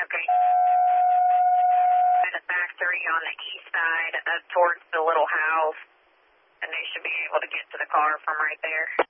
Okay. And a factory on the east side up towards the little house, and they should be able to get to the car from right there.